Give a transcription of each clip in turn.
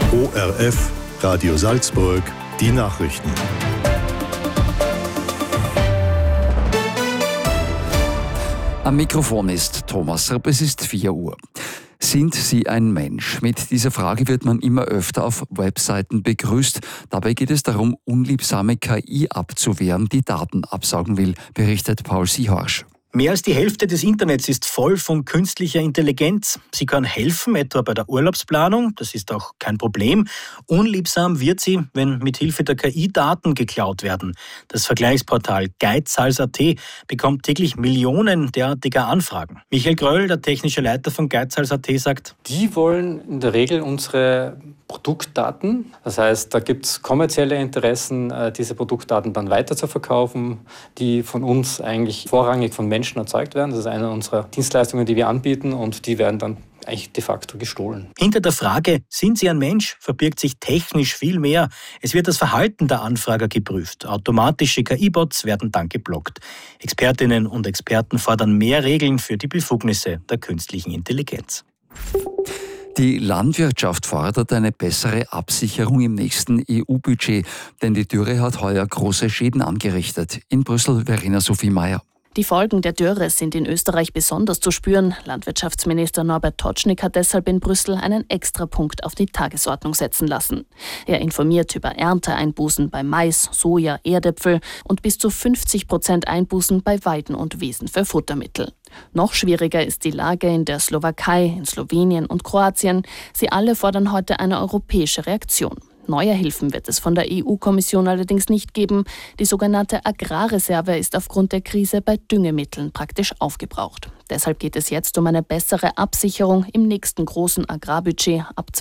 ORF, Radio Salzburg, die Nachrichten. Am Mikrofon ist Thomas Rapp, es ist 4 Uhr. Sind Sie ein Mensch? Mit dieser Frage wird man immer öfter auf Webseiten begrüßt. Dabei geht es darum, unliebsame KI abzuwehren, die Daten absaugen will, berichtet Paul Siehorsch. Mehr als die Hälfte des Internets ist voll von künstlicher Intelligenz. Sie kann helfen, etwa bei der Urlaubsplanung. Das ist auch kein Problem. Unliebsam wird sie, wenn mit Hilfe der KI Daten geklaut werden. Das Vergleichsportal Geizhals.at bekommt täglich Millionen derartiger Anfragen. Michael Gröll, der technische Leiter von Geizhals.at, sagt: Die wollen in der Regel unsere Produktdaten. Das heißt, da gibt es kommerzielle Interessen, diese Produktdaten dann weiter zu verkaufen, die von uns eigentlich vorrangig von Menschen erzeugt werden. Das ist eine unserer Dienstleistungen, die wir anbieten, und die werden dann eigentlich de facto gestohlen. Hinter der Frage, sind Sie ein Mensch, verbirgt sich technisch viel mehr. Es wird das Verhalten der Anfrager geprüft. Automatische KI-Bots werden dann geblockt. Expertinnen und Experten fordern mehr Regeln für die Befugnisse der künstlichen Intelligenz. Die Landwirtschaft fordert eine bessere Absicherung im nächsten EU-Budget, denn die Dürre hat heuer große Schäden angerichtet. In Brüssel Verena Sophie Mayer. Die Folgen der Dürre sind in Österreich besonders zu spüren. Landwirtschaftsminister Norbert Totschnig hat deshalb in Brüssel einen Extrapunkt auf die Tagesordnung setzen lassen. Er informiert über Ernteeinbußen bei Mais, Soja, Erdäpfel und bis zu 50% Einbußen bei Weiden und Wiesen für Futtermittel. Noch schwieriger ist die Lage in der Slowakei, in Slowenien und Kroatien. Sie alle fordern heute eine europäische Reaktion. Neue Hilfen wird es von der EU-Kommission allerdings nicht geben. Die sogenannte Agrarreserve ist aufgrund der Krise bei Düngemitteln praktisch aufgebraucht. Deshalb geht es jetzt um eine bessere Absicherung im nächsten großen Agrarbudget ab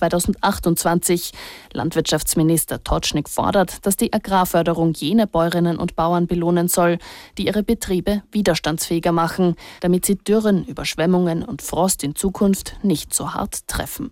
2028. Landwirtschaftsminister Totschnig fordert, dass die Agrarförderung jene Bäuerinnen und Bauern belohnen soll, die ihre Betriebe widerstandsfähiger machen, damit sie Dürren, Überschwemmungen und Frost in Zukunft nicht so hart treffen.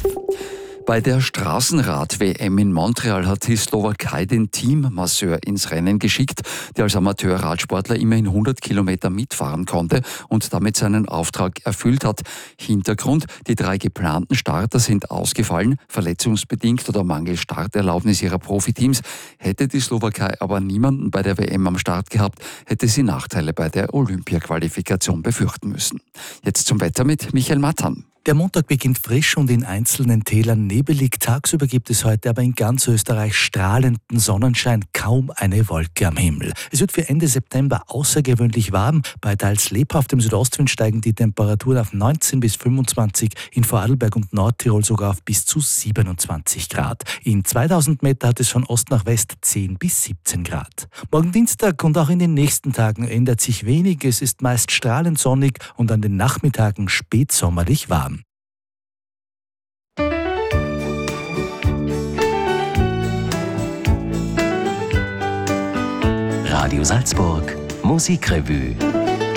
Bei der Straßenrad-WM in Montreal hat die Slowakei den Teammasseur ins Rennen geschickt, der als Amateurradsportler immerhin 100 Kilometer mitfahren konnte und damit seinen Auftrag erfüllt hat. Hintergrund: Die 3 geplanten Starter sind ausgefallen, verletzungsbedingt oder mangels Starterlaubnis ihrer Profiteams. Hätte die Slowakei aber niemanden bei der WM am Start gehabt, hätte sie Nachteile bei der Olympia-Qualifikation befürchten müssen. Jetzt zum Wetter mit Michael Mattan. Der Montag beginnt frisch und in einzelnen Tälern nebelig. Tagsüber gibt es heute aber in ganz Österreich strahlenden Sonnenschein, kaum eine Wolke am Himmel. Es wird für Ende September außergewöhnlich warm. Bei teils lebhaftem Südostwind steigen die Temperaturen auf 19 bis 25, in Vorarlberg und Nordtirol sogar auf bis zu 27 Grad. In 2000 Meter hat es von Ost nach West 10 bis 17 Grad. Morgen Dienstag und auch in den nächsten Tagen ändert sich wenig. Es ist meist strahlend sonnig und an den Nachmittagen spätsommerlich warm. Radio Salzburg Musikrevue.